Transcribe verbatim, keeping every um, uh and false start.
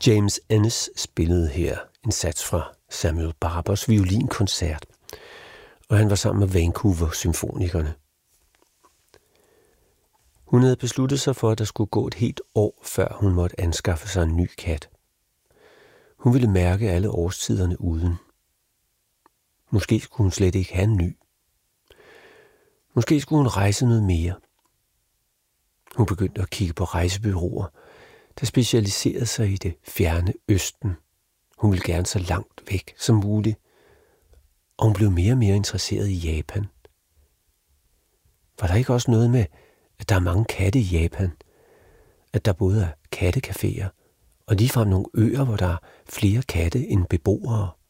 James Ennis spillede her en sats fra Samuel Barbers violinkoncert, og han var sammen med Vancouver-symfonikerne. Hun havde besluttet sig for, at der skulle gå et helt år, før hun måtte anskaffe sig en ny kat. Hun ville mærke alle årstiderne uden. Måske skulle hun slet ikke have en ny. Måske skulle hun rejse noget mere. Hun begyndte at kigge på rejsebureauer, der specialiserede sig i det fjerne østen. Hun ville gerne så langt væk som muligt, og hun blev mere og mere interesseret i Japan. Var der ikke også noget med, at der er mange katte i Japan? At der både er kattecaféer, og ligefrem nogle øer, hvor der er flere katte end beboere